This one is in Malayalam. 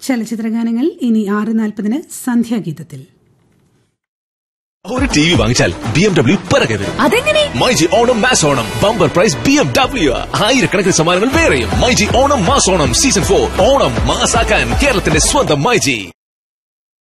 ചലച്ചിത്രഗാനങ്ങൾ ഇനി 6:40 സന്ധ്യാഗീതത്തിൽ. ഒരു ടി വി വാങ്ങിച്ചാൽ BMW പിറകെ വരും. അതെങ്ങനെ? MyG Onam mass Onam bumper prize BMW. ആയിരക്കണക്കിന് സമ്മാനങ്ങൾ വേറെയും. മൈജി ഓണം മാസ് ഓണം സീസൺ 4 ഓണം മാസാക്കാൻ കേരളത്തിന്റെ സ്വന്തം മൈജി.